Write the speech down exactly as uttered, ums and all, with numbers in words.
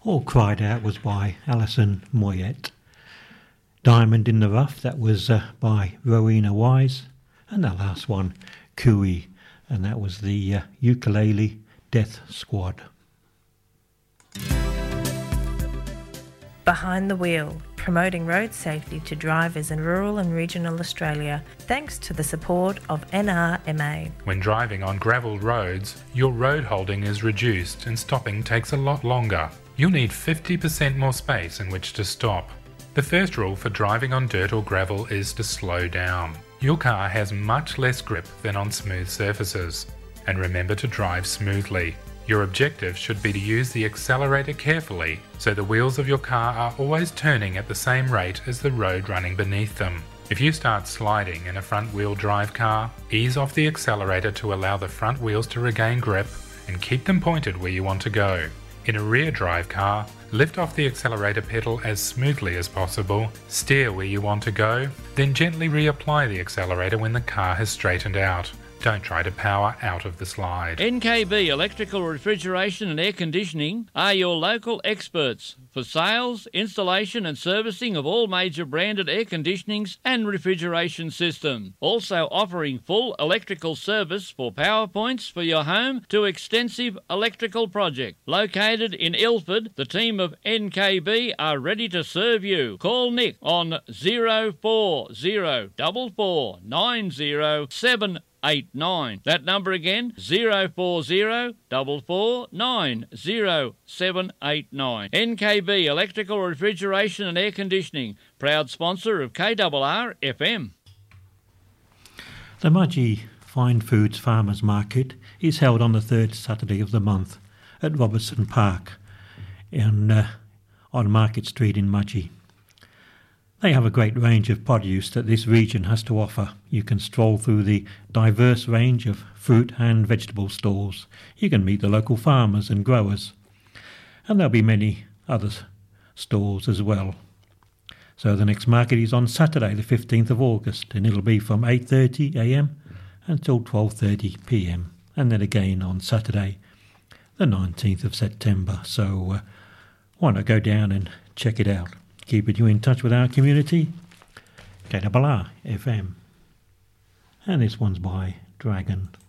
All Cried Out was by Alison Moyet. Diamond in the Rough, that was uh, by Rowena Wise. And the last one, Cooey, and that was the uh, Ukulele Death Squad. Behind the Wheel, promoting road safety to drivers in rural and regional Australia, thanks to the support of N R M A. When driving on gravelled roads, your road holding is reduced and stopping takes a lot longer. You'll need fifty percent more space in which to stop. The first rule for driving on dirt or gravel is to slow down. Your car has much less grip than on smooth surfaces. And remember to drive smoothly. Your objective should be to use the accelerator carefully so the wheels of your car are always turning at the same rate as the road running beneath them. If you start sliding in a front-wheel drive car, ease off the accelerator to allow the front wheels to regain grip and keep them pointed where you want to go. In a rear drive car, lift off the accelerator pedal as smoothly as possible, steer where you want to go, then gently reapply the accelerator when the car has straightened out. Don't try to power out of the slide. N K B Electrical Refrigeration and Air Conditioning are your local experts for sales, installation and servicing of all major branded air conditionings and refrigeration systems. Also offering full electrical service for power points for your home to extensive electrical project. Located in Ilford, the team of N K B are ready to serve you. Call Nick on zero four zero four four nine zero seven eight nine. That number again, zero four zero four four nine zero seven eight nine. N K B Electrical Refrigeration and Air Conditioning, proud sponsor of K R R F M. The Mudgee Fine Foods Farmers Market is held on the third Saturday of the month at Robertson Park in, uh, on Market Street in Mudgee. They have a great range of produce that this region has to offer. You can stroll through the diverse range of fruit and vegetable stalls. You can meet the local farmers and growers. And there'll be many other stalls as well. So the next market is on Saturday the fifteenth of August, and it'll be from eight thirty a m until twelve thirty p m. And then again on Saturday the nineteenth of September. So uh, why not go down and check it out? Keeping you in touch with our community, K R R F M. And this one's by Dragon.